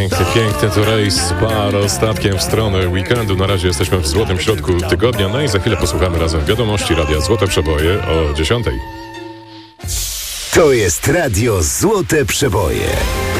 Piękny to rejs z parostatkiem w stronę weekendu. Na razie jesteśmy w złotym środku tygodnia, no i za chwilę posłuchamy razem wiadomości Radia Złote Przeboje o 10:00. To jest Radio Złote Przeboje.